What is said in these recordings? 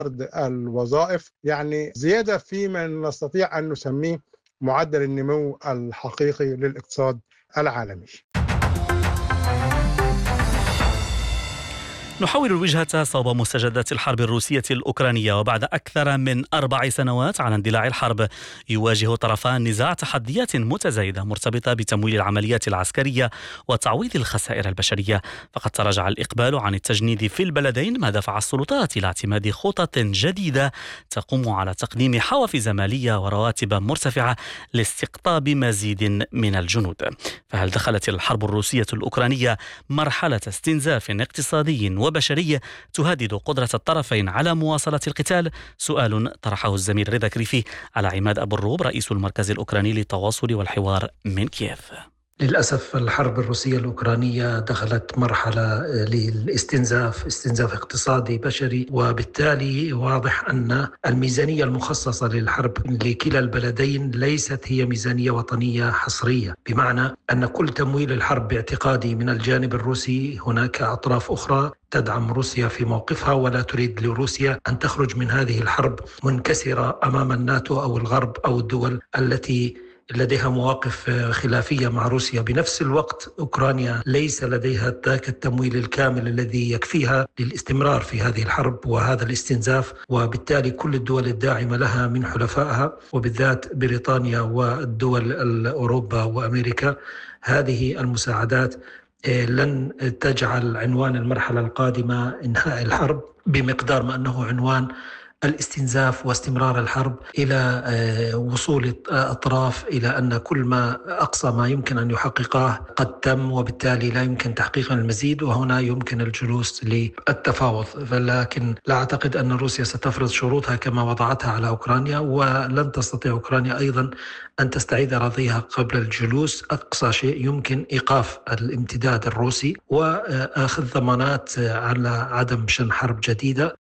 الوظائف، يعني زيادة فيما نستطيع أن نسميه معدل النمو الحقيقي للاقتصاد العالمي. نحول الوجهة صوب مستجدات الحرب الروسية الأوكرانية. وبعد أكثر من 4 سنوات على اندلاع الحرب، يواجه طرفان النزاع تحديات متزايدة مرتبطة بتمويل العمليات العسكرية وتعويض الخسائر البشرية. فقد تراجع الإقبال عن التجنيد في البلدين، ما دفع السلطات إلى اعتماد خطط جديدة تقوم على تقديم حوافز مالية ورواتب مرتفعة لاستقطاب مزيد من الجنود. فهل دخلت الحرب الروسية الأوكرانية مرحلة استنزاف اقتصادي وبشري تهدد قدرة الطرفين على مواصلة القتال؟ سؤال طرحه الزميل رضا كريفي على عماد أبو الروب، رئيس المركز الأوكراني للتواصل والحوار من كييف. للأسف الحرب الروسية الأوكرانية دخلت مرحلة استنزاف اقتصادي بشري، وبالتالي واضح أن الميزانية المخصصة للحرب لكلا البلدين ليست هي ميزانية وطنية حصرية، بمعنى أن كل تمويل الحرب باعتقادي من الجانب الروسي هناك أطراف أخرى تدعم روسيا في موقفها، ولا تريد لروسيا أن تخرج من هذه الحرب منكسرة أمام الناتو أو الغرب أو الدول التي لديها مواقف خلافية مع روسيا. بنفس الوقت أوكرانيا ليس لديها ذاك التمويل الكامل الذي يكفيها للاستمرار في هذه الحرب وهذا الاستنزاف، وبالتالي كل الدول الداعمة لها من حلفائها وبالذات بريطانيا والدول أوروبا وأمريكا، هذه المساعدات لن تجعل عنوان المرحلة القادمة إنهاء الحرب بمقدار ما أنه عنوان الاستنزاف واستمرار الحرب إلى وصول الأطراف إلى أن كل ما أقصى ما يمكن أن يحققه قد تم، وبالتالي لا يمكن تحقيق المزيد، وهنا يمكن الجلوس للتفاوض. لكن لا أعتقد أن روسيا ستفرض شروطها كما وضعتها على أوكرانيا، ولن تستطيع أوكرانيا أيضا أن تستعيد أراضيها قبل الجلوس. أقصى شيء يمكن إيقاف الامتداد الروسي وأخذ ضمانات على عدم شن حرب جديدة.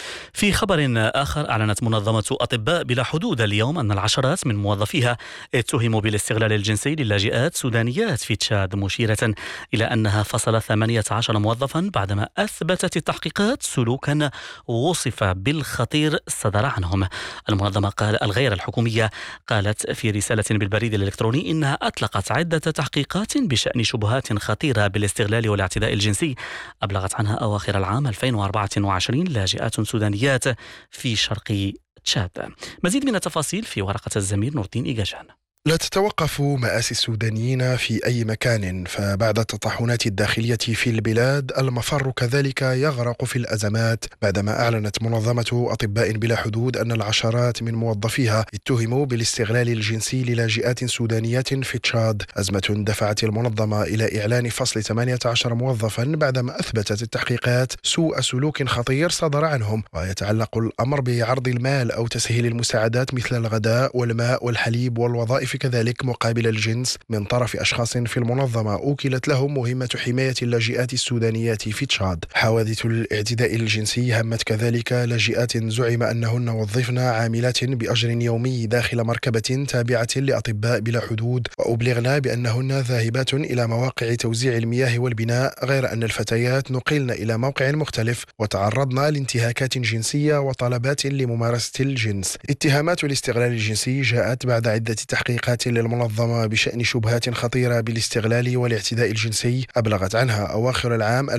في خبر آخر، أعلنت منظمة أطباء بلا حدود اليوم أن العشرات من موظفيها اتهموا بالاستغلال الجنسي للاجئات سودانيات في تشاد، مشيرة إلى أنها فصلت 18 موظفا بعدما أثبتت التحقيقات سلوكا وصف بالخطير صدر عنهم. المنظمة الغير الحكومية قالت في رسالة بالبريد الإلكتروني إنها أطلقت عدة تحقيقات بشأن شبهات خطيرة بالاستغلال والاعتداء الجنسي أبلغت عنها أواخر العام 2024 لاجئات سودانيات في شرق تشاد. مزيد من التفاصيل في ورقة الزميل نور الدين إيجاجان. لا تتوقف مآسي السودانيين في أي مكان، فبعد التطحنات الداخلية في البلاد المفر كذلك يغرق في الأزمات، بعدما أعلنت منظمة أطباء بلا حدود أن العشرات من موظفيها اتهموا بالاستغلال الجنسي للاجئات سودانيات في تشاد، أزمة دفعت المنظمة إلى إعلان فصل 18 موظفا بعدما أثبتت التحقيقات سوء سلوك خطير صدر عنهم، ويتعلق الأمر بعرض المال أو تسهيل المساعدات مثل الغداء والماء والحليب والوظائف كذلك مقابل الجنس من طرف أشخاص في المنظمة أوكلت لهم مهمة حماية اللاجئات السودانيات في تشاد. حوادث الاعتداء الجنسي همت كذلك لاجئات زعم أنهن وظفن عاملات بأجر يومي داخل مركبة تابعة لأطباء بلا حدود، وأبلغنا بأنهن ذاهبات إلى مواقع توزيع المياه والبناء، غير أن الفتيات نقلن إلى موقع مختلف وتعرضن لانتهاكات جنسية وطلبات لممارسة الجنس. اتهامات الاستغلال الجنسي جاءت بعد عدة تحقيقات للمنظمة بشأن شبهات خطيرة بالاستغلال والاعتداء الجنسي أبلغت عنها أواخر العام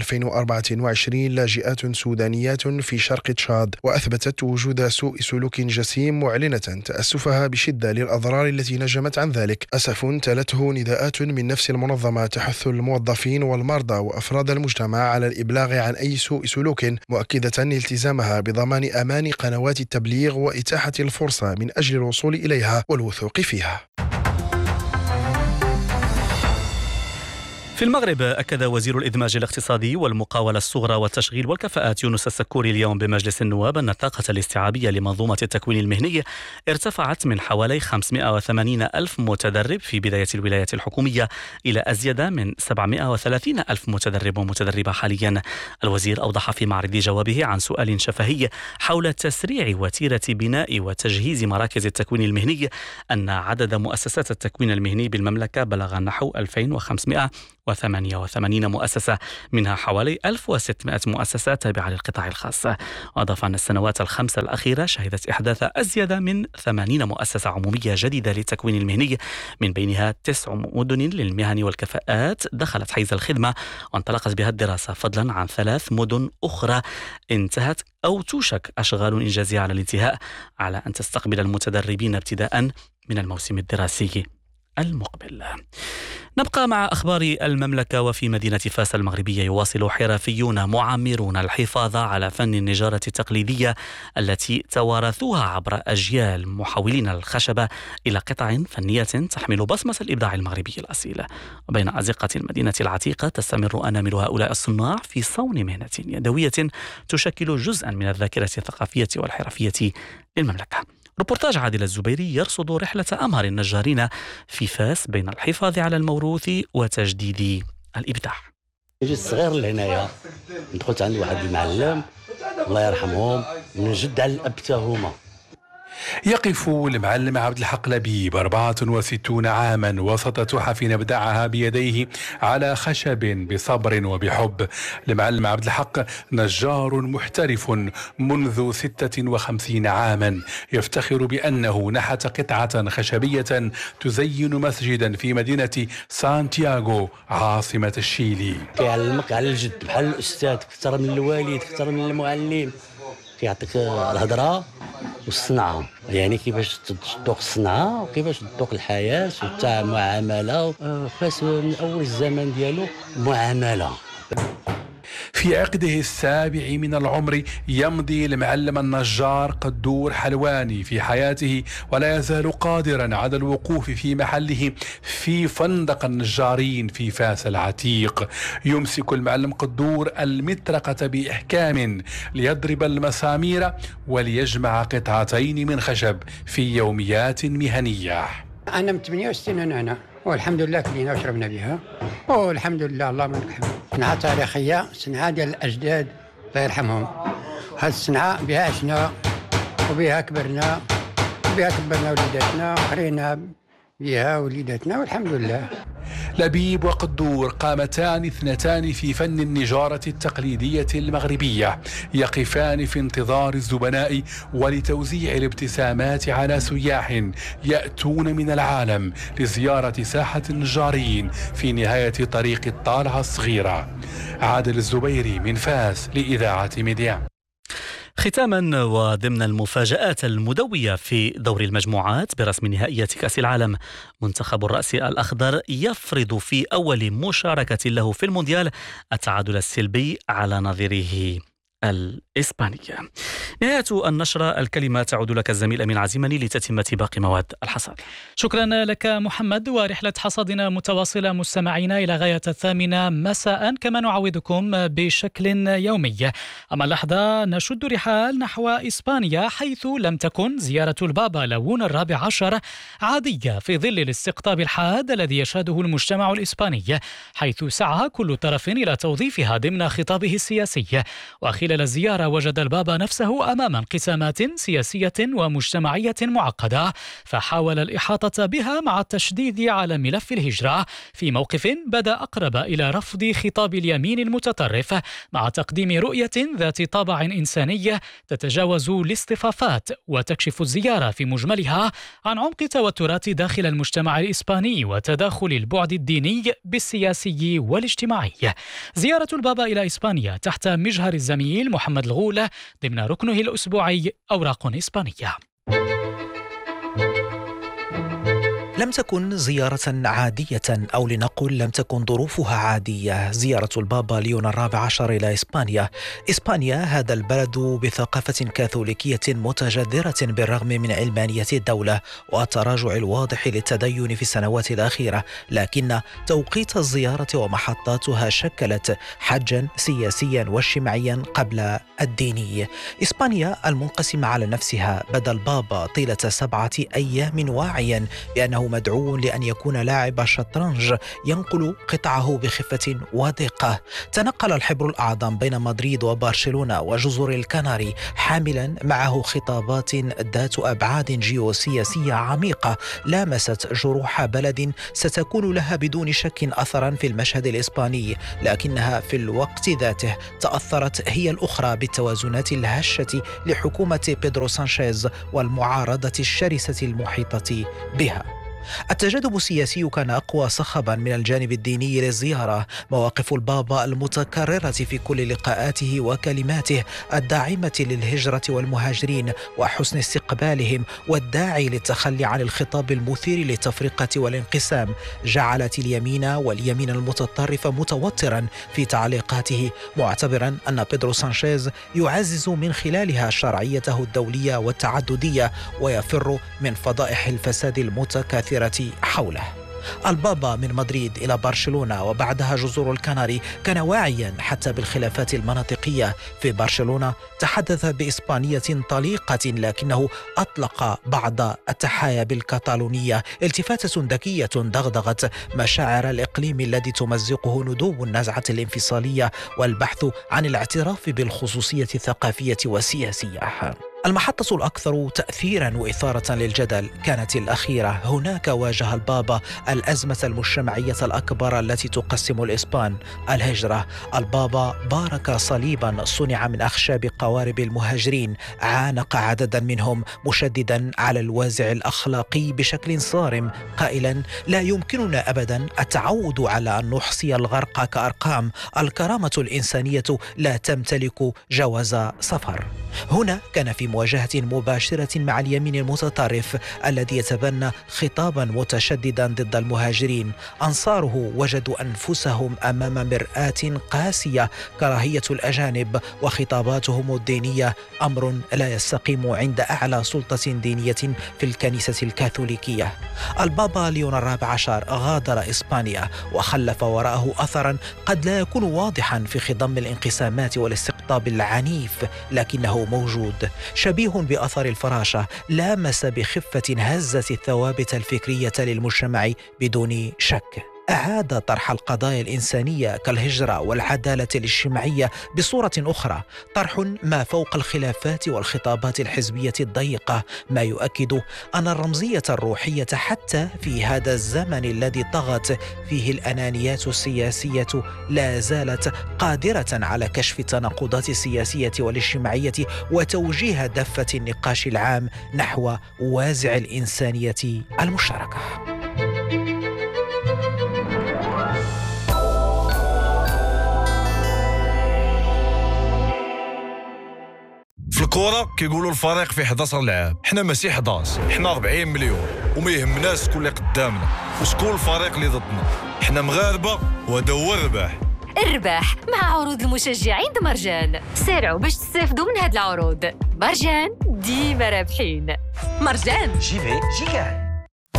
2024 لاجئات سودانيات في شرق تشاد، وأثبتت وجود سوء سلوك جسيم، معلنة تأسفها بشدة للأضرار التي نجمت عن ذلك. أسف تلته نداءات من نفس المنظمة تحث الموظفين والمرضى وأفراد المجتمع على الإبلاغ عن أي سوء سلوك، مؤكدة التزامها بضمان أمان قنوات التبليغ وإتاحة الفرصة من أجل الوصول إليها والوثوق فيها. في المغرب، أكد وزير الإدماج الاقتصادي والمقاولة الصغرى والتشغيل والكفاءات يونس السكوري اليوم بمجلس النواب أن الطاقة الاستيعابية لمنظومة التكوين المهني ارتفعت من حوالي 580 ألف متدرب في بداية الولاية الحكومية إلى أزيد من 730 ألف متدرب ومتدربة حاليا. الوزير أوضح في معرض جوابه عن سؤال شفهي حول تسريع وتيرة بناء وتجهيز مراكز التكوين المهني أن عدد مؤسسات التكوين المهني بالمملكة بلغ نحو 2500 188 مؤسسة، منها حوالي 1600 مؤسسة تابعة للقطاع الخاص. وأضاف أن السنوات ال5 الأخيرة شهدت إحداث أزيد من 80 مؤسسة عمومية جديدة للتكوين المهني، من بينها 9 مدن للمهن والكفاءات دخلت حيز الخدمة وانطلقت بها الدراسة، فضلا عن 3 مدن أخرى انتهت أو توشك أشغال إنجازها على الانتهاء، على أن تستقبل المتدربين ابتداء من الموسم الدراسي المقبل. نبقى مع أخبار المملكة. وفي مدينة فاس المغربية يواصل حرفيون معمرون الحفاظ على فن النجارة التقليدية التي توارثوها عبر أجيال، محولين الخشبة إلى قطع فنية تحمل بصمة الإبداع المغربي الأصيل. وبين أزقة المدينة العتيقة تستمر أنامل هؤلاء الصناع في صون مهنة يدوية تشكل جزءا من الذاكرة الثقافية والحرفية للمملكة. روبورتاج عادل الزبيري يرصد رحلة أمهر النجارين في فاس بين الحفاظ على الموروث وتجديد الإبداع. جيت صغير لهنايا، دخلت عند واحد المعلم الله يرحمهم، من جد على الأب تا هما. يقف المعلم عبد الحق لبيب 64 عاما وسط تحف نبدعها بيديه على خشب بصبر وبحب. المعلم عبد الحق نجار محترف منذ 56 عاما، يفتخر بأنه نحت قطعة خشبية تزين مسجدا في مدينة سانتياغو عاصمة الشيلي. كيعلمك على الجد بحال الأستاذ، اكثر من الوالد، اكثر من المعلم، كيعطيك الهضره والصنعه، يعني كيفاش تذوق الصنعه وكيفاش تذوق الحياه وتاع المعامله. فاس من اول الزمن ديالو معامله. في عقده 7 من العمر يمضي المعلم النجار قدور حلواني في حياته، ولا يزال قادرا على الوقوف في محله في فندق النجارين في فاس العتيق. يمسك المعلم قدور المطرقة بإحكام ليضرب المسامير وليجمع قطعتين من خشب في يوميات مهنية. أنا من 68 أنا والحمد لله كلينا وشربنا بها، والحمد لله اللهم لك الحمد. صنعة تاريخية، صنعة ديال الأجداد الله يرحمهم. هذه الصنعة بها عشنا وبها كبرنا وبها كبرنا وليداتنا وقرينا بها وليداتنا والحمد لله. لبيب وقدور قامتان اثنتان في فن النجارة التقليدية المغربية، يقفان في انتظار الزبناء ولتوزيع الابتسامات على سياح يأتون من العالم لزيارة ساحة النجارين في نهاية طريق الطالعة الصغيرة. عادل الزبيري من فاس لإذاعة ميديا. ختاما، وضمن المفاجآت المدوية في دور المجموعات برسم نهائيات كأس العالم، منتخب الرأس الأخضر يفرض في أول مشاركة له في المونديال التعادل السلبي على نظيره الإسبانية. نهاية النشرة، الكلمة تعود لك الزميل أمين عزيماني لتتمة باقي مواد الحصاد. شكرا لك محمد، ورحلة حصادنا متواصلة مستمعينا إلى غاية 8 مساء كما نعودكم بشكل يومي. أما اللحظة نشد رحال نحو إسبانيا، حيث لم تكن زيارة البابا ليون ال14 عادية في ظل الاستقطاب الحاد الذي يشهده المجتمع الإسباني، حيث سعى كل طرف إلى توظيفها ضمن خطابه السياسي. وخلال الزيارة وجد البابا نفسه أمام انقسامات سياسية ومجتمعية معقدة، فحاول الإحاطة بها مع التشديد على ملف الهجرة في موقف بدا أقرب إلى رفض خطاب اليمين المتطرف، مع تقديم رؤية ذات طابع إنساني تتجاوز الاصطفافات. وتكشف الزيارة في مجملها عن عمق توترات داخل المجتمع الإسباني وتداخل البعد الديني بالسياسي والاجتماعي. زيارة البابا إلى إسبانيا تحت مجهر الزميل محمد الغولة ضمن ركنه الأسبوعي أوراق إسبانية. لم تكن زيارة عادية، أو لنقل لم تكن ظروفها عادية. زيارة البابا ليون ال14 إلى إسبانيا. إسبانيا هذا البلد بثقافة كاثوليكية متجذرة بالرغم من علمانية الدولة والتراجع الواضح للتدين في السنوات الأخيرة، لكن توقيت الزيارة ومحطاتها شكلت حجا سياسيا واجتماعيا قبل الديني. إسبانيا المنقسمة على نفسها بدا البابا طيلة 7 أيام واعيا بأنه مدعو لأن يكون لاعب شطرنج ينقل قطعه بخفة ودقة. تنقل الحبر الأعظم بين مدريد وبرشلونة وجزر الكناري حاملا معه خطابات ذات أبعاد جيوسياسية عميقة لامست جروح بلد ستكون لها بدون شك أثرا في المشهد الإسباني، لكنها في الوقت ذاته تأثرت هي الأخرى بالتوازنات الهشة لحكومة بيدرو سانشيز والمعارضة الشرسة المحيطة بها. التجاذب السياسي كان أقوى صخبا من الجانب الديني للزيارة. مواقف البابا المتكررة في كل لقاءاته وكلماته الداعمة للهجرة والمهاجرين وحسن استقبالهم والداعي للتخلي عن الخطاب المثير للتفرقة والانقسام جعلت اليمين واليمين المتطرف متوترا في تعليقاته، معتبرا أن بيدرو سانشيز يعزز من خلالها شرعيته الدولية والتعددية ويفر من فضائح الفساد المتكاثر حوله. البابا من مدريد إلى برشلونة وبعدها جزر الكناري كان واعيا حتى بالخلافات المناطقية. في برشلونة تحدث بإسبانية طليقة لكنه أطلق بعض التحايا بالكتالونية، التفاتة ذكية دغدغت مشاعر الإقليم الذي تمزقه ندوب النزعة الانفصالية والبحث عن الاعتراف بالخصوصية الثقافية والسياسية. المحطة الأكثر تأثيرا وإثارة للجدل كانت الأخيرة. هناك واجه البابا الأزمة المجتمعية الأكبر التي تقسم الإسبان، الهجرة. البابا بارك صليبا صنع من أخشاب قوارب المهاجرين، عانق عددا منهم مشددا على الوازع الأخلاقي بشكل صارم قائلا: لا يمكننا أبدا التعود على أن نحصي الغرق كأرقام، الكرامة الإنسانية لا تمتلك جواز سفر. هنا كان في مواجهة مباشرة مع اليمين المتطرف الذي يتبنى خطابا متشددا ضد المهاجرين. أنصاره وجدوا أنفسهم أمام مرآة قاسية، كراهية الأجانب وخطاباتهم الدينية أمر لا يستقيم عند أعلى سلطة دينية في الكنيسة الكاثوليكية. البابا ليون الرابع عشر غادر إسبانيا وخلف وراءه أثرا قد لا يكون واضحا في خضم الانقسامات والاستقطاب العنيف، لكنه موجود، شبيه بأثر الفراشة، لامس بخفة هزة الثوابت الفكرية للمجتمع بدون شك. أعاد طرح القضايا الإنسانية كالهجرة والعدالة الاجتماعية بصورة أخرى، طرح ما فوق الخلافات والخطابات الحزبية الضيقة، ما يؤكد أن الرمزية الروحية حتى في هذا الزمن الذي طغت فيه الأنانيات السياسية لا زالت قادرة على كشف التناقضات السياسية والاجتماعية وتوجيه دفة النقاش العام نحو وازع الإنسانية المشتركة. في الكورة كيقولوا الفريق فيه 11 لاعب، حنا ماشي 11، حنا 40 مليون وما يهمناش شكون اللي قدامنا وشكون الفريق اللي ضدنا، حنا مغاربة وهذا هو الرباح. الرباح مع عروض المشجعين مرجان، سارعوا باش تستافدوا من هاد العروض. مرجان ديما رابحين. مرجان جي كاع.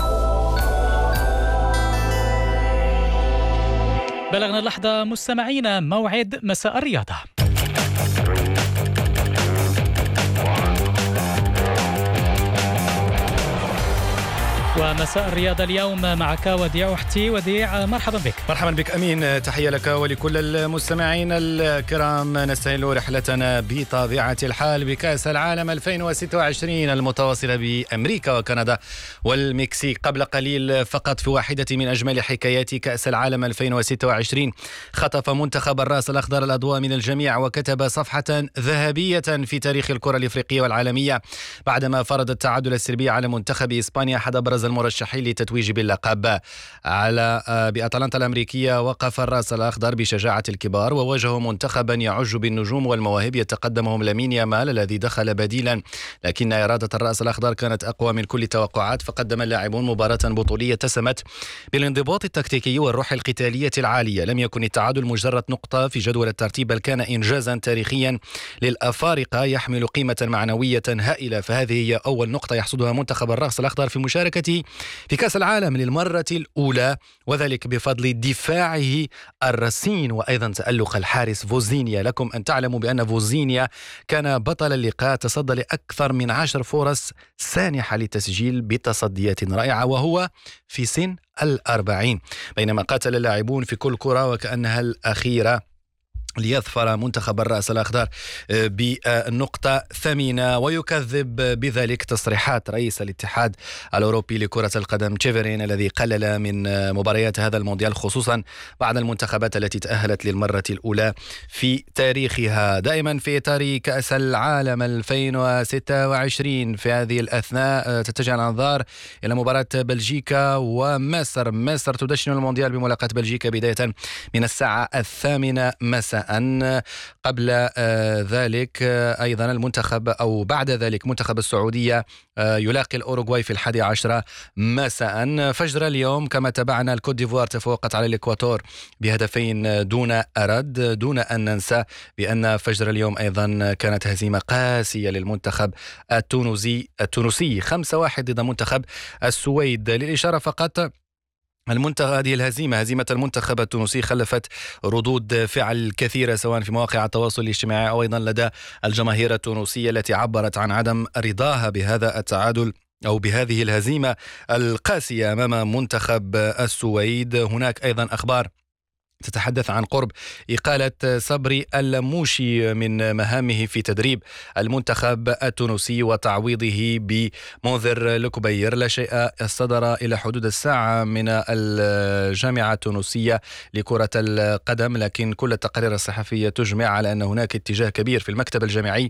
بلغنا اللحظة مستمعينا موعد مساء الرياضة. ومساء الرياضة اليوم معك وديع وحتي. وديع مرحبا بك. مرحبا بك أمين، تحية لك ولكل المستمعين الكرام. نستهل رحلتنا بطبيعة الحال بكأس العالم 2026 المتواصلة بأمريكا وكندا والمكسيك. قبل قليل فقط في واحدة من أجمل حكايات كأس العالم 2026 خطف منتخب الرأس الأخضر الأضواء من الجميع وكتب صفحة ذهبية في تاريخ الكرة الإفريقية والعالمية بعدما فرض التعادل السلبي على منتخب إسبانيا أحد أبرز المرشحين للتتويج باللقب. على بأتلانتا الأمريكية وقف الرأس الأخضر بشجاعة الكبار وواجهوا منتخبا يعج بالنجوم والمواهب يتقدمهم لامين يامال الذي دخل بديلا، لكن إرادة الرأس الأخضر كانت أقوى من كل التوقعات، فقدم اللاعبون مباراة بطولية اتسمت بالانضباط التكتيكي والروح القتالية العالية. لم يكن التعادل مجرد نقطة في جدول الترتيب بل كان إنجازا تاريخيا للأفارقة يحمل قيمة معنوية هائلة، فهذه هي أول نقطة يحصدها منتخب الرأس الأخضر في مشاركة في كأس العالم للمرة الأولى، وذلك بفضل دفاعه الرصين وأيضا تألق الحارس فوزينيا. لكم أن تعلموا بأن فوزينيا كان بطل اللقاء، تصدى لأكثر من 10 فرص سانحة للتسجيل بتصديات رائعة وهو في سن 40، بينما قاتل اللاعبون في كل كرة وكأنها الأخيرة ليظفر منتخب الرأس الأخضر بنقطة ثمينة. ويكذب بذلك تصريحات رئيس الاتحاد الأوروبي لكرة القدم تشيفرين الذي قلل من مباريات هذا المونديال، خصوصا بعد المنتخبات التي تأهلت للمرة الأولى في تاريخها. دائما في إطار كأس العالم 2026 في هذه الأثناء تتجه الأنظار إلى مباراة بلجيكا ومصر. مصر تدشن المونديال بملاقاة بلجيكا بداية من الساعة 8 مساء. قبل ذلك أيضا المنتخب أو بعد ذلك منتخب السعودية يلاقي الأوروغواي في 11 مساء. فجر اليوم كما تابعنا الكوت ديفوار تفوقت على الإكواتور بهدفين دون رد، دون أن ننسى بأن فجر اليوم أيضا كانت هزيمة قاسية للمنتخب التونسي 5-1 ضد منتخب السويد. للإشارة فقط هذه هزيمة المنتخب التونسي خلفت ردود فعل كثيرة سواء في مواقع التواصل الاجتماعي أو أيضا لدى الجماهير التونسية التي عبرت عن عدم رضاها بهذا التعادل أو بهذه الهزيمة القاسية أمام منتخب السويد. هناك أيضا أخبار تتحدث عن قرب إقالة صبري اللموشي من مهامه في تدريب المنتخب التونسي وتعويضه بمنذر لكبير. لا شيء صدر إلى حدود الساعة من الجامعة التونسية لكرة القدم، لكن كل التقارير الصحفية تجمع على أن هناك اتجاه كبير في المكتب الجامعي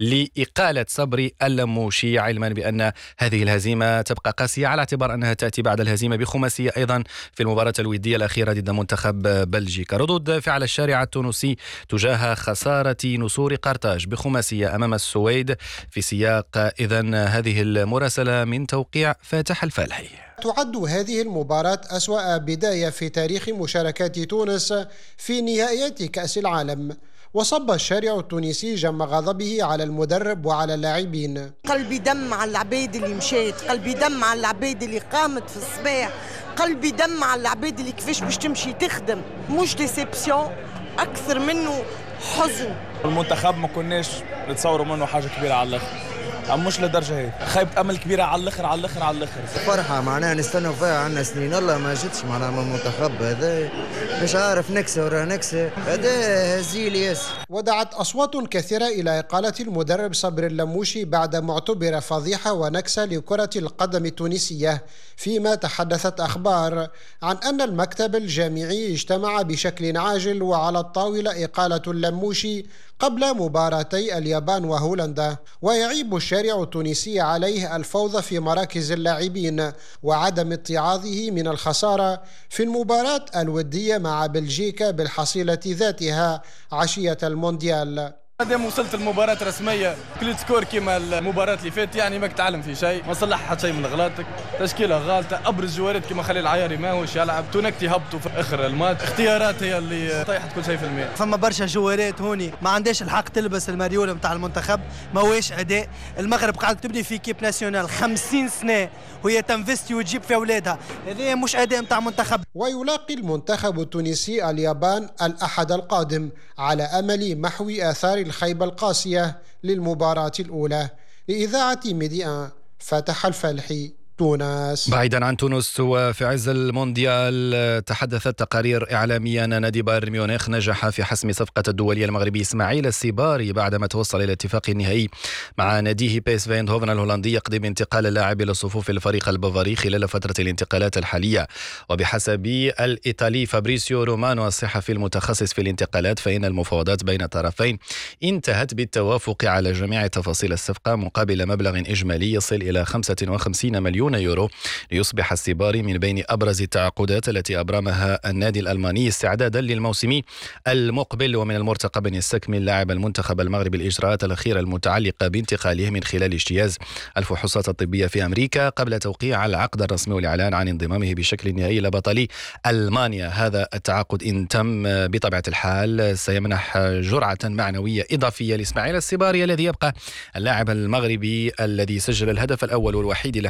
لإقالة صبري اللموشي، علما بأن هذه الهزيمة تبقى قاسية على اعتبار أنها تأتي بعد الهزيمة بخماسية أيضا في المباراة الودية الأخيرة ضد منتخب بلجيكا. ردود فعل الشارع التونسي تجاه خسارة نسور قرطاج بخماسية أمام السويد في سياق إذن هذه المراسلة من توقيع فاتح الفالحي. تعد هذه المباراة أسوأ بداية في تاريخ مشاركات تونس في نهائيات كأس العالم، وصب الشارع التونسي جم غضبه على المدرب وعلى اللاعبين. قلبي دم على العبيد اللي مشيت، قلبي دم على العبيد اللي قامت في الصباح، قلبي دم على العبيد اللي كيفاش باش تمشي تخدم. مش ديسيبسيون أكثر منه حزن. المنتخب ما كناش نتصوروا منه حاجة كبيرة على الآخر، مش لدرجة هيك، خيبة أمل كبيرة على الآخر على الآخر على الآخر. فرحة معناها نستنوا فيها عنا سنين، الله ما جتش معناها من المنتخب هذا، مش عارف نكسة ورا نكسة، هذا هزيل ياسر. ودعت أصوات كثيرة إلى إقالة المدرب صبري اللموشي بعد ما اعتبر فضيحة ونكسة لكرة القدم التونسية، فيما تحدثت أخبار عن أن المكتب الجامعي اجتمع بشكل عاجل وعلى الطاولة إقالة اللموشي قبل مباراتي اليابان وهولندا. ويعيب الشارع التونسي عليه الفوضى في مراكز اللاعبين وعدم اتعاظه من الخسارة في المباراة الودية مع بلجيكا بالحصيلة ذاتها عشية المونديال. مادام وصلت المباراة رسمية كل سكور كيما المباراة اللي فاتت، يعني ماك تعلم في شيء، ما صلح حتى شيء من غلطك، تشكيلة غالطة، أبرز جوارات كيما خليل العياري ماهوش يلعب، تونكتي هبطوا في آخر الماتش، اختيارات هي اللي طيحت كل شيء في الماء. فما برشا جوارات هوني ما عندهاش الحق تلبس الماريول نتاع المنتخب، ماهوش أداء. المغرب قاعد تبني في كيب ناسيونال 50 سنة وهي تنفستي وتجيب في أولادها، هذا مش أداء نتاع منتخب. ويلاقي المنتخب التونسي اليابان الأحد القادم على أمل محو آثار الخيبة القاسية للمباراة الأولى. لإذاعة ميديا فتح الفالحي، تونس. بعيدا عن تونس وفي عز المونديال، تحدثت تقارير إعلامية أن نادي بايرن ميونخ نجح في حسم صفقة الدولي المغربي إسماعيل السيباري بعدما توصل إلى اتفاق نهائي مع ناديه بيس فايندهوفن الهولندي يقضي بانتقال اللاعب إلى صفوف الفريق البافاري خلال فترة الانتقالات الحالية. وبحسب الإيطالي فابريسيو رومانو الصحفي المتخصص في الانتقالات، فإن المفاوضات بين الطرفين انتهت بالتوافق على جميع تفاصيل الصفقة مقابل مبلغ إجمالي يصل إلى 55 مليون يورو، ليصبح السيباري من بين أبرز التعاقدات التي أبرمها النادي الألماني استعدادا للموسم المقبل. ومن المرتقب أن يستكمل لاعب المنتخب المغربي الإجراءات الأخيرة المتعلقة بانتقاله من خلال اجتياز الفحوصات الطبية في أمريكا قبل توقيع العقد الرسمي والإعلان عن انضمامه بشكل نهائي إلى بطل ألمانيا. هذا التعاقد إن تم بطبيعة الحال سيمنح جرعة معنوية إضافية لإسماعيل السيباري الذي يبقى اللاعب المغربي الذي سجل الهدف الأول والوحيد إلى حدود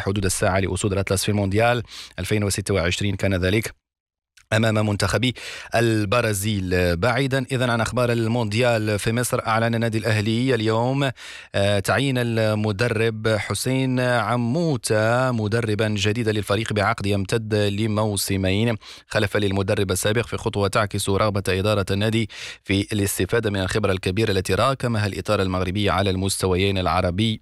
الساعة لأسود الأطلس في المونديال 2026 كان ذلك أمام منتخبي البرازيل. بعيدا إذن عن أخبار المونديال في مصر، أعلن النادي الأهلي اليوم تعيين المدرب حسين عموتة مدربا جديدا للفريق بعقد يمتد لموسمين، خلفا للمدرب السابق، في خطوة تعكس رغبة إدارة النادي في الاستفادة من الخبرة الكبيرة التي راكمها الإطار المغربي على المستويين العربي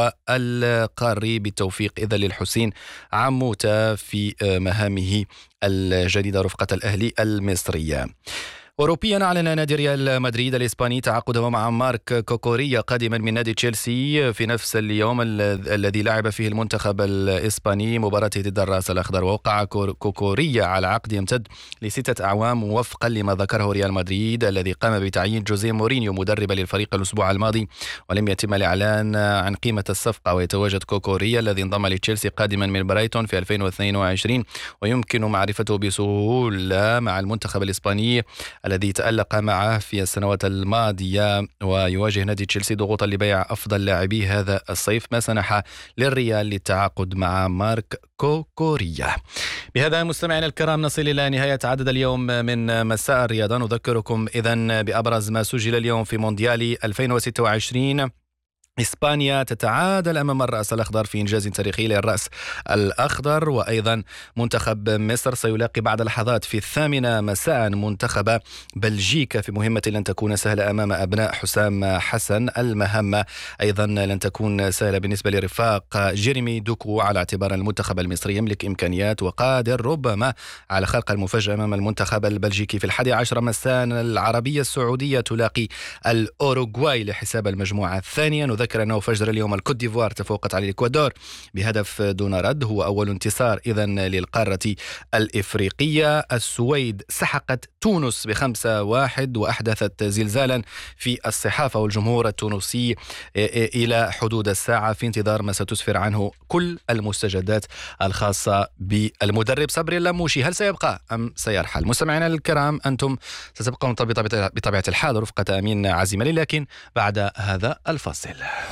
والقاري. بالتوفيق إذا للحسين عموتة في مهامه الجديدة رفقة الأهلي المصرية. أوروبيا، أعلن نادي ريال مدريد الإسباني تعاقده مع مارك كوكوريا قادما من نادي تشيلسي في نفس اليوم الذي لعب فيه المنتخب الإسباني مباراته ضد الرأس الأخضر. ووقع كوكوريا على عقد يمتد ل6 أعوام وفقا لما ذكره ريال مدريد الذي قام بتعيين جوزيه مورينيو مدربا للفريق الأسبوع الماضي، ولم يتم الإعلان عن قيمة الصفقة. ويتواجد كوكوريا الذي انضم لتشيلسي قادما من برايتون في 2022 ويمكن معرفته بسهولة مع المنتخب الإسباني الذي تألق معه في السنوات الماضية. ويواجه نادي تشيلسي ضغوطا لبيع أفضل لاعبي هذا الصيف، ما سنح للريال للتعاقد مع مارك كوكوريا. بهذا مستمعينا الكرام نصل إلى نهاية عدد اليوم من مساء الرياضة. نذكركم إذن بأبرز ما سجل اليوم في مونديال 2026. إسبانيا تتعادل أمام الرأس الأخضر في إنجاز تاريخي للرأس الأخضر. وأيضا منتخب مصر سيلاقي بعد لحظات في 8 مساء منتخب بلجيكا في مهمة لن تكون سهلة أمام أبناء حسام حسن. المهمة أيضا لن تكون سهلة بالنسبة لرفاق جيريمي دوكو على اعتبار المنتخب المصري يملك إمكانيات وقادر ربما على خلق المفاجأة أمام المنتخب البلجيكي. في 11 مساء العربية السعودية تلاقي الأوروغواي لحساب المجموعة الثانية. نذكر أنه فجر اليوم الكوت ديفوار تفوقت على الإكوادور بهدف دون رد، هو أول انتصار إذن للقارة الإفريقية. السويد سحقت تونس ب5-1 وأحدثت زلزالا في الصحافة والجمهور التونسي إلى حدود الساعة في انتظار ما ستسفر عنه كل المستجدات الخاصة بالمدرب صبري اللموشي. هل سيبقى أم سيرحل؟ مستمعينا الكرام، أنتم ستبقون بطبيعة الحال رفقة أمين عزيمة، لكن بعد هذا الفاصل.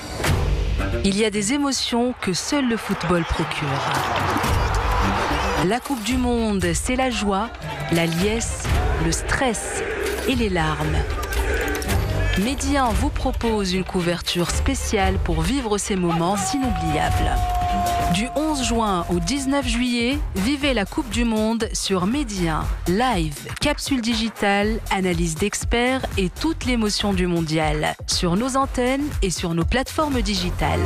Il y a des émotions que seul le football procure. La Coupe du Monde, c'est la joie, la liesse, le stress et les larmes. Média vous propose une couverture spéciale pour vivre ces moments inoubliables. Du 11 juin au 19 juillet, vivez la Coupe du Monde sur Média. Live, capsule digitale, analyse d'experts et toute l'émotion du mondial sur nos antennes et sur nos plateformes digitales.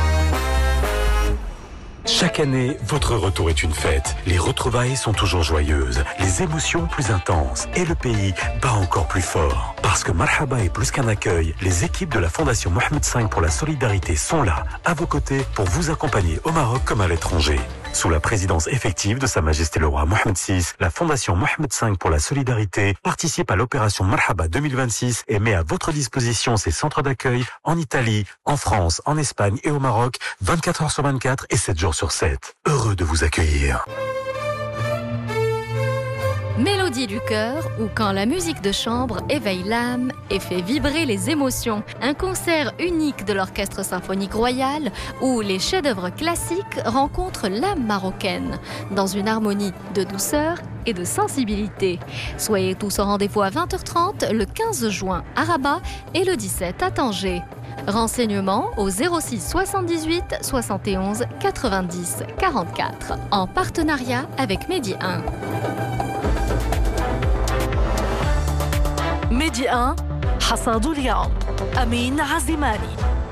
Chaque année, votre retour est une fête. Les retrouvailles sont toujours joyeuses, les émotions plus intenses et le pays bat encore plus fort. Parce que Marhaba est plus qu'un accueil, les équipes de la Fondation Mohamed V pour la solidarité sont là, à vos côtés, pour vous accompagner au Maroc comme à l'étranger. Sous la présidence effective de Sa Majesté le Roi Mohamed VI, la Fondation Mohamed V pour la solidarité participe à l'opération Marhaba 2026 et met à votre disposition ses centres d'accueil en Italie, en France, en Espagne et au Maroc, 24 heures sur 24 et 7 jours sur 7. Heureux de vous accueillir. Mélodie du cœur, ou quand la musique de chambre éveille l'âme et fait vibrer les émotions. Un concert unique de l'Orchestre Symphonique Royal où les chefs-d'œuvre classiques rencontrent l'âme marocaine dans une harmonie de douceur et de sensibilité. Soyez tous au rendez-vous à 20h30 le 15 juin à Rabat et le 17 à Tanger. Renseignements au 06 78 71 90 44 en partenariat avec Medi 1. ميدي 1 حصاد اليوم أمين عزيماني.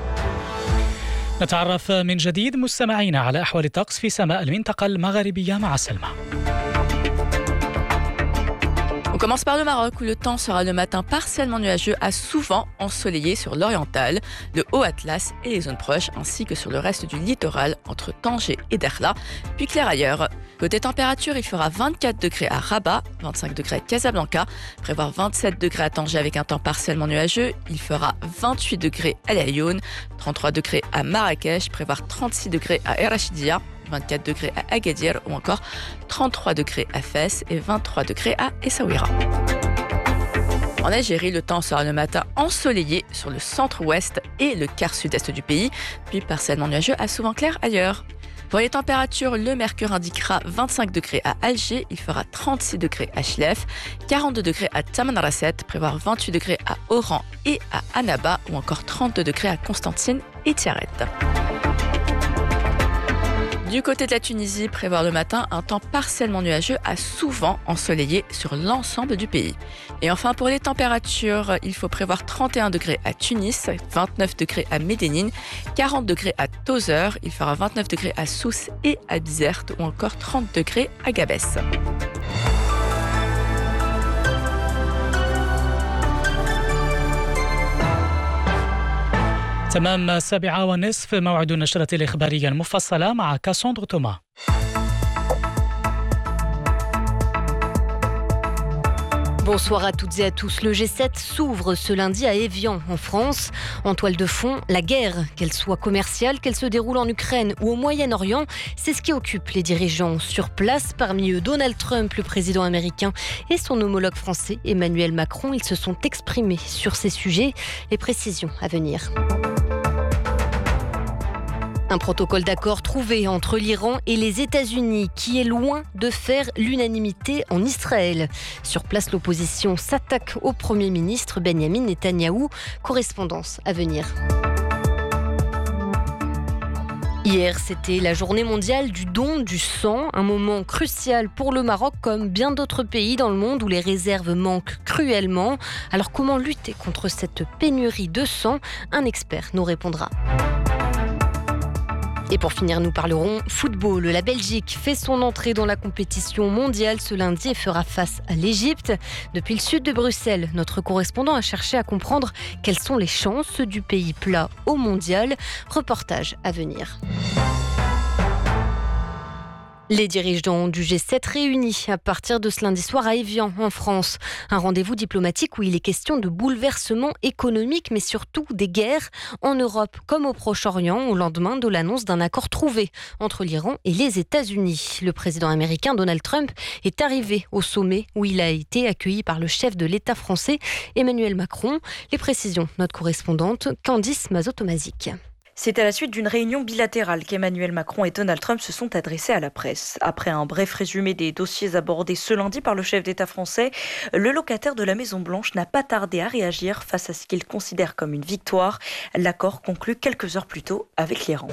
نتعرف من جديد مستمعينا على أحوال الطقس في سماء المنطقة المغربية مع سلمى. On commence par le Maroc où le temps sera le matin partiellement nuageux à souvent ensoleillé sur l'oriental, le haut Atlas et les zones proches, ainsi que sur le reste du littoral entre Tanger et Dakhla, puis clair ailleurs. Côté température, il fera 24 degrés à Rabat, 25 degrés à Casablanca, prévoir 27 degrés à Tanger avec un temps partiellement nuageux, il fera 28 degrés à Laayoune, 33 degrés à Marrakech, prévoir 36 degrés à El Rachidia, 24 degrés à Agadir ou encore 33 degrés à Fès et 23 degrés à Essaouira. En Algérie, le temps sera le matin ensoleillé sur le centre-ouest et le quart sud-est du pays, puis partiellement nuageux à souvent clair ailleurs. Pour les températures, le mercure indiquera 25 degrés à Alger, il fera 36 degrés à Chlef, 42 degrés à Tamanrasset, prévoir 28 degrés à Oran et à Annaba, ou encore 32 degrés à Constantine et Tiaret. Du côté de la Tunisie, prévoir le matin un temps partiellement nuageux à souvent ensoleillé sur l'ensemble du pays. Et enfin, pour les températures, il faut prévoir 31 degrés à Tunis, 29 degrés à Médénine, 40 degrés à Tozeur, il fera 29 degrés à Sousse et à Bizerte, ou encore 30 degrés à Gabès. تمام 7:30 موعد النشرة الإخبارية المفصلة مع كاساندرو توما. Bonsoir à toutes et à tous. Le G7 s'ouvre ce lundi à Évian, en France. En toile de fond, la guerre, qu'elle soit commerciale, qu'elle se déroule en Ukraine ou au Moyen-Orient, c'est ce qui occupe les dirigeants sur place. Parmi eux, Donald Trump, le président américain, et son homologue français, Emmanuel Macron. Ils se sont exprimés sur ces sujets. Les précisions à venir. Un protocole d'accord trouvé entre l'Iran et les États-Unis qui est loin de faire l'unanimité en Israël. Sur place, l'opposition s'attaque au Premier ministre Benyamin Netanyahou. Correspondance à venir. Hier, c'était la journée mondiale du don du sang, un moment crucial pour le Maroc comme bien d'autres pays dans le monde où les réserves manquent cruellement. Alors comment lutter contre cette pénurie de sang ? Un expert nous répondra. Et pour finir, nous parlerons football. La Belgique fait son entrée dans la compétition mondiale ce lundi et fera face à l'Égypte. Depuis le sud de Bruxelles, notre correspondant a cherché à comprendre quelles sont les chances du pays plat au mondial. Reportage à venir. Les dirigeants du G7 réunis à partir de ce lundi soir à Évian, en France. Un rendez-vous diplomatique où il est question de bouleversements économiques, mais surtout des guerres en Europe comme au Proche-Orient, au lendemain de l'annonce d'un accord trouvé entre l'Iran et les États-Unis. Le président américain Donald Trump est arrivé au sommet où il a été accueilli par le chef de l'État français, Emmanuel Macron. Les précisions, notre correspondante Candice Mazotomazik. C'est à la suite d'une réunion bilatérale qu'Emmanuel Macron et Donald Trump se sont adressés à la presse. Après un bref résumé des dossiers abordés ce lundi par le chef d'État français, le locataire de la Maison-Blanche n'a pas tardé à réagir face à ce qu'il considère comme une victoire. L'accord conclu quelques heures plus tôt avec l'Iran.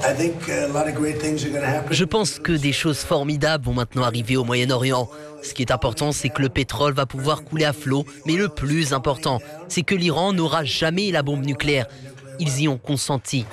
Je pense que des choses formidables vont maintenant arriver au Moyen-Orient. Ce qui est important, c'est que le pétrole va pouvoir couler à flot. Mais le plus important, c'est que l'Iran n'aura jamais la bombe nucléaire. Ils y ont consenti.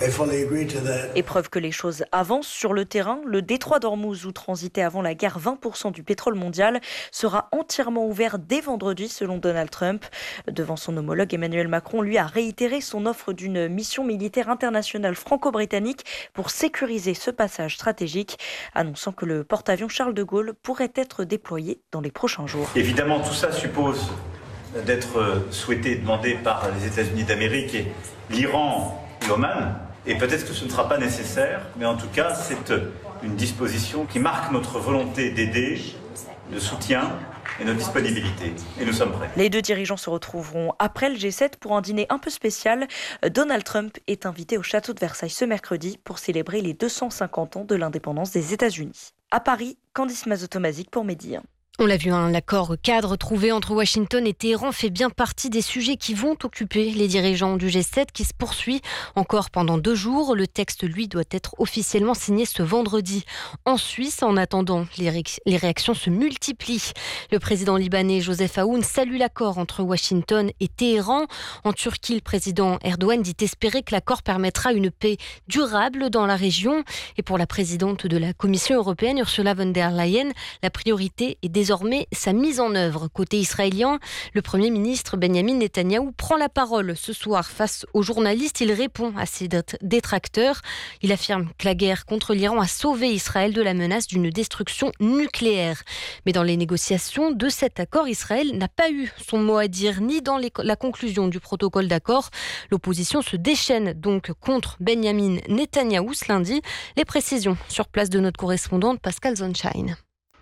Et preuve que les choses avancent sur le terrain, le détroit d'Ormuz où transitait avant la guerre 20% du pétrole mondial sera entièrement ouvert dès vendredi selon Donald Trump. Devant son homologue, Emmanuel Macron lui a réitéré son offre d'une mission militaire internationale franco-britannique pour sécuriser ce passage stratégique, annonçant que le porte-avions Charles de Gaulle pourrait être déployé dans les prochains jours. Évidemment, tout ça suppose d'être souhaité et demandé par les États-Unis d'Amérique et l'Iran et l'Oman, et peut-être que ce ne sera pas nécessaire, mais en tout cas, c'est une disposition qui marque notre volonté d'aider, de soutien et notre disponibilité. Et nous sommes prêts. Les deux dirigeants se retrouveront après le G7 pour un dîner un peu spécial. Donald Trump est invité au château de Versailles ce mercredi pour célébrer les 250 ans de l'indépendance des États-Unis. À Paris, Candice Mazotomazik pour Midi. On l'a vu, l'accord cadre trouvé entre Washington et Téhéran fait bien partie des sujets qui vont occuper les dirigeants du G7 qui se poursuit encore pendant 2 jours. Le texte, lui, doit être officiellement signé ce vendredi en Suisse. En attendant, les réactions se multiplient. Le président libanais Joseph Aoun salue l'accord entre Washington et Téhéran. En Turquie, le président Erdogan dit espérer que l'accord permettra une paix durable dans la région. Et pour la présidente de la Commission européenne, Ursula von der Leyen, la priorité est désormais sa mise en œuvre. Côté israélien, le Premier ministre Benyamin Netanyahou prend la parole ce soir face aux journalistes. Il répond à ses détracteurs. Il affirme que la guerre contre l'Iran a sauvé Israël de la menace d'une destruction nucléaire. Mais dans les négociations de cet accord, Israël n'a pas eu son mot à dire, ni dans la conclusion du protocole d'accord. L'opposition se déchaîne donc contre Benyamin Netanyahou ce lundi. Les précisions sur place de notre correspondante Pascal Zonshine.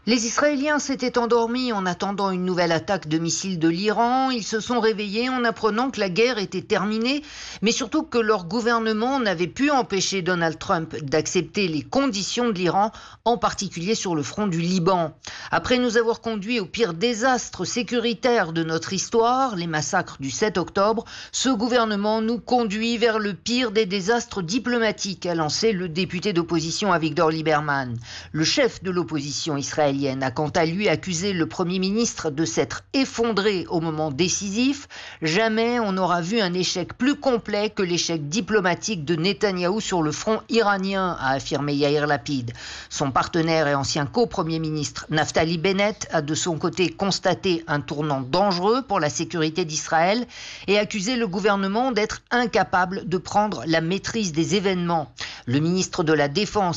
Les Israéliens s'étaient endormis en attendant une nouvelle attaque de missiles de l'Iran. Ils se sont réveillés en apprenant que la guerre était terminée, mais surtout que leur gouvernement n'avait pu empêcher Donald Trump d'accepter les conditions de l'Iran, en particulier sur le front du Liban. Après nous avoir conduits au pire désastre sécuritaire de notre histoire, les massacres du 7 octobre, ce gouvernement nous conduit vers le pire des désastres diplomatiques, a lancé le député d'opposition Avigdor Lieberman. Le chef de l'opposition israélienne a quant à lui accusé le Premier ministre de s'être effondré au moment décisif. Jamais on n'aura vu un échec plus complet que l'échec diplomatique de Netanyahou sur le front iranien, a affirmé Yair Lapid. Son partenaire et ancien co-premier ministre Naftali Bennett a de son côté constaté un tournant dangereux pour la sécurité d'Israël et accusé le gouvernement d'être incapable de prendre la maîtrise des événements. Le ministre de la Défense